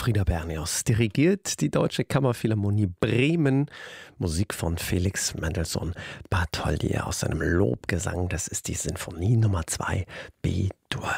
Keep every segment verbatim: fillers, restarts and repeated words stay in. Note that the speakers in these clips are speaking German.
Frieder Bernius dirigiert die Deutsche Kammerphilharmonie Bremen. Musik von Felix Mendelssohn Bartholdy aus seinem Lobgesang. Das ist die Sinfonie Nummer zwei B-Dur.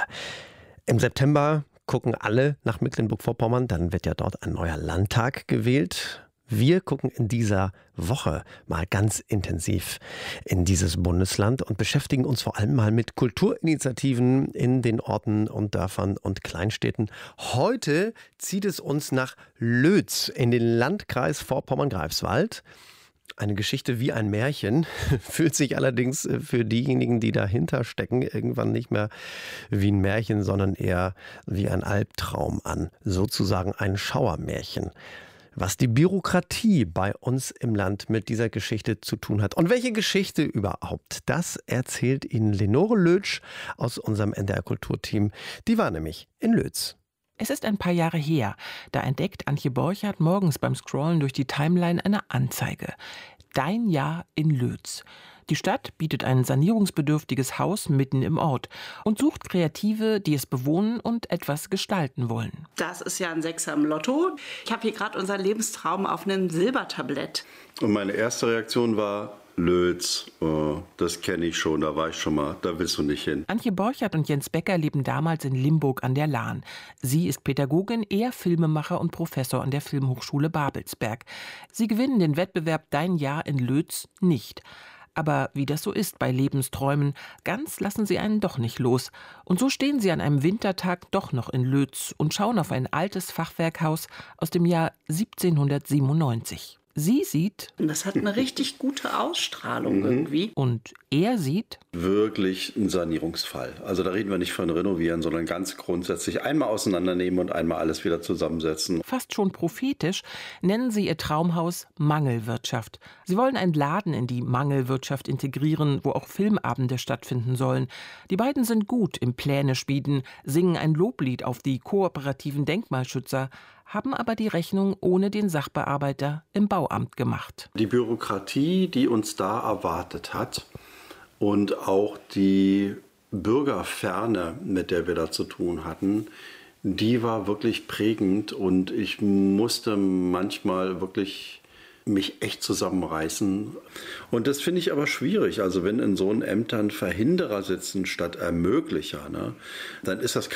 Im September gucken alle nach Mecklenburg-Vorpommern. Dann wird ja dort ein neuer Landtag gewählt. Wir gucken in dieser Woche mal ganz intensiv in dieses Bundesland und beschäftigen uns vor allem mal mit Kulturinitiativen in den Orten und Dörfern und Kleinstädten. Heute zieht es uns nach Lötz in den Landkreis Vorpommern-Greifswald. Eine Geschichte wie ein Märchen, fühlt sich allerdings für diejenigen, die dahinter stecken, irgendwann nicht mehr wie ein Märchen, sondern eher wie ein Albtraum an. Sozusagen ein Schauermärchen. Was die Bürokratie bei uns im Land mit dieser Geschichte zu tun hat. Und welche Geschichte überhaupt, das erzählt Ihnen Lenore Lötsch aus unserem N D R-Kulturteam. Die war nämlich in Lötz. Es ist ein paar Jahre her, da entdeckt Antje Borchardt morgens beim Scrollen durch die Timeline eine Anzeige. Dein Jahr in Lötz. Die Stadt bietet ein sanierungsbedürftiges Haus mitten im Ort und sucht Kreative, die es bewohnen und etwas gestalten wollen. Das ist ja ein Sechser im Lotto. Ich habe hier gerade unseren Lebenstraum auf einem Silbertablett. Und meine erste Reaktion war, Lötz, oh, das kenne ich schon, da war ich schon mal, da willst du nicht hin. Antje Borchardt und Jens Becker leben damals in Limburg an der Lahn. Sie ist Pädagogin, er Filmemacher und Professor an der Filmhochschule Babelsberg. Sie gewinnen den Wettbewerb Dein Jahr in Lötz nicht. Aber wie das so ist bei Lebensträumen, ganz lassen sie einen doch nicht los. Und so stehen sie an einem Wintertag doch noch in Lötz und schauen auf ein altes Fachwerkhaus aus dem Jahr siebzehnhundertsiebenundneunzig. Sie sieht... Das hat eine richtig gute Ausstrahlung mhm. irgendwie. Und er sieht... Wirklich ein Sanierungsfall. Also da reden wir nicht von Renovieren, sondern ganz grundsätzlich einmal auseinandernehmen und einmal alles wieder zusammensetzen. Fast schon prophetisch nennen sie ihr Traumhaus Mangelwirtschaft. Sie wollen einen Laden in die Mangelwirtschaft integrieren, wo auch Filmabende stattfinden sollen. Die beiden sind gut im Pläne schmieden, singen ein Loblied auf die kooperativen Denkmalschützer, haben aber die Rechnung ohne den Sachbearbeiter im Bauamt gemacht. Die Bürokratie, die uns da erwartet hat und auch die Bürgerferne, mit der wir da zu tun hatten, die war wirklich prägend und ich musste manchmal wirklich mich echt zusammenreißen. Und das finde ich aber schwierig. Also wenn in so einen Ämtern Verhinderer sitzen statt Ermöglicher, ne, dann ist das